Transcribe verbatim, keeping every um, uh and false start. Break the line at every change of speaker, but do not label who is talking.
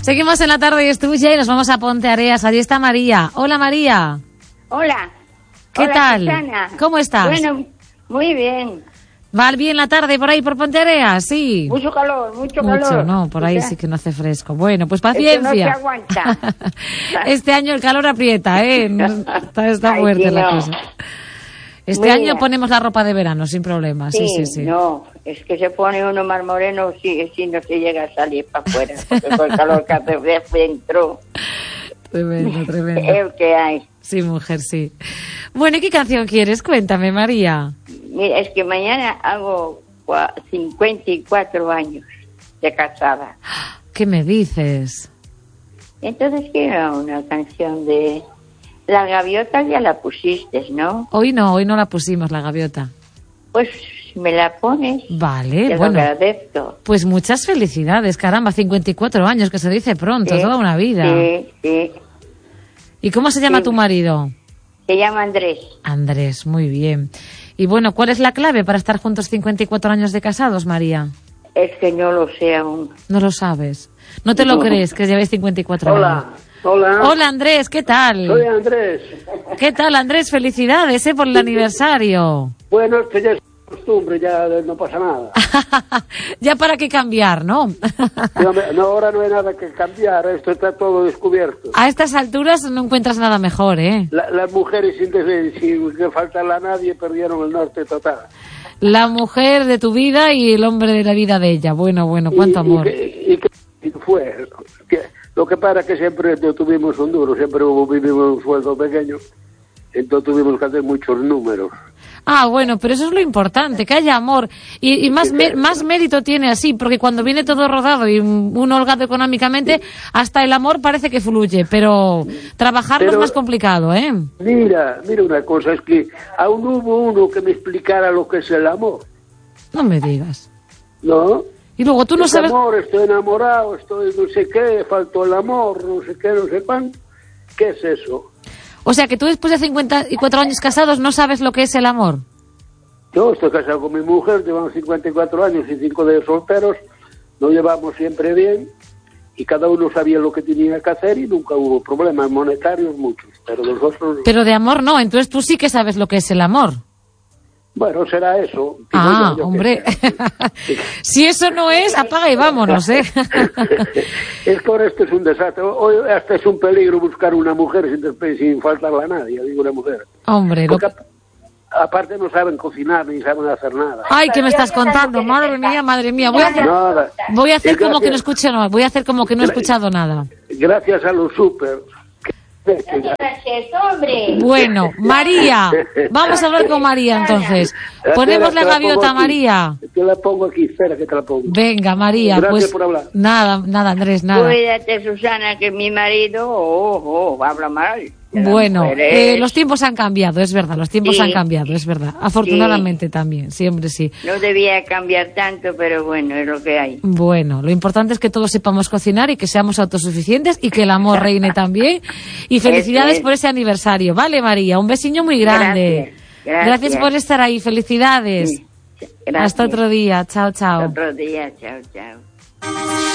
Seguimos en la tarde y es tuya y nos vamos a Ponteareas. Allí está María. Hola, María.
Hola.
¿Qué
Hola,
tal?
Susana.
¿Cómo estás?
Bueno, muy bien.
¿Va bien la tarde por ahí, por Ponteareas? Sí.
Mucho calor, mucho,
Mucho,
calor.
no, por ahí
O sea,
sí que no hace fresco. Bueno, pues
esto
paciencia.
no se aguanta.
Este año el calor aprieta, ¿eh? No, está está
Ay,
fuerte
que
la
no.
cosa. Este
Mira.
año ponemos la ropa de verano sin problema. Sí, sí, sí.
No, es que se pone uno más moreno si, si no se llega a salir para afuera, porque con el calor que hace de dentro
Tremendo, tremendo.
es el que hay.
Sí, mujer, sí. Bueno, ¿y qué canción quieres? Cuéntame, María.
Mira, es que mañana hago cua- cincuenta y cuatro años de casada.
¿Qué me dices?
Entonces quiero una canción de... La gaviota ya la pusiste, ¿no?
Hoy no, hoy no la pusimos, la gaviota.
Pues me la pones.
Vale,
Te lo
bueno.
agradezco.
Pues muchas felicidades, caramba, cincuenta y cuatro años, que se dice pronto,
Sí,
toda una vida.
Sí, sí.
¿Y cómo se llama
Sí.
tu marido?
Se llama Andrés.
Andrés, muy bien. Y bueno, ¿cuál es la clave para estar juntos cincuenta y cuatro años de casados, María?
Es que no lo sé aún.
No lo sabes. No te lo
No.
crees, que llevéis cincuenta y cuatro
Hola,
años.
hola.
Hola, Andrés, ¿qué tal?
Soy Andrés.
¿Qué tal, Andrés? Felicidades, ¿eh? Por el aniversario.
Bueno, esto ya es costumbre, ya no pasa nada.
Ya para qué cambiar, ¿no?
No, me- no, ahora no hay nada que cambiar, esto está todo descubierto.
A estas alturas no encuentras nada mejor, ¿eh?
La- las mujeres sin, de- sin que faltarle a nadie perdieron el norte total.
La mujer de tu vida y el hombre de la vida de ella. Bueno, bueno, cuánto
Y-
amor.
Y, que- y que y fue. Que, lo que pasa es que siempre no tuvimos un duro, siempre hubo, vivimos un sueldo pequeño, entonces tuvimos que hacer muchos números.
Ah, bueno, pero eso es lo importante, que haya amor. Y, y más, mé- más mérito tiene así, porque cuando viene todo rodado y un un holgado económicamente, hasta el amor parece que fluye, pero trabajarlo
Pero-
es más complicado, ¿eh?
Mira, mira una cosa, es que aún hubo uno que me explicara lo que es el amor,
No me digas.
¿no?
Y luego tú no
Es
sabes...
amor, estoy enamorado, estoy no sé qué, faltó el amor, no sé qué, no sé cuánto. ¿Qué es eso?
O sea, que tú después de cincuenta y cuatro años casados no sabes lo que es el amor.
Yo estoy casado con mi mujer, llevamos cincuenta y cuatro años y cinco de solteros, nos llevamos siempre bien y cada uno sabía lo que tenía que hacer y nunca hubo problemas monetarios muchos, pero nosotros,
Pero de amor no, entonces tú sí que sabes lo que es el amor.
bueno, será eso. digo
Ah,
yo, yo qué
hombre.
sé.
Si eso no es, apaga y vámonos, ¿eh?
Es que ahora esto es un desastre, hoy hasta es un peligro buscar una mujer sin, sin faltarle a nadie, digo una mujer.
Hombre, lo...
Porque ap- aparte no saben cocinar ni saben hacer nada.
Ay, ¿qué me estás contando? Madre mía, madre mía. Voy a hacer,
Nada.
voy a hacer
Y
como que no
gracias-
escuché nada. Voy a hacer como que no he escuchado nada.
Gracias a los super.
Gracias, hombre.
Bueno, María. Vamos a hablar con María entonces. Ponemos la
Espera, que pongo
gaviota,
aquí.
María.
Te la pongo aquí, espera que te la pongo.
Venga, María.
Gracias
Pues
por hablar.
nada, nada, Andrés, nada.
Cuídate, Susana, que mi marido, oh, oh, habla mal. de las
Bueno,
mujeres.
eh, los tiempos han cambiado, es verdad. Los tiempos
Sí.
han cambiado, es verdad. Afortunadamente también, siempre sí.
No debía cambiar tanto, pero bueno, es lo que hay.
Bueno, lo importante es que todos sepamos cocinar y que seamos autosuficientes y que el amor reine también. Y felicidades
es.
por ese aniversario. Vale, María, un besiño muy grande.
Gracias, gracias.
por estar ahí. Felicidades.
Sí, gracias.
Hasta otro día. Chao, chao.
Otro día, chao, chao.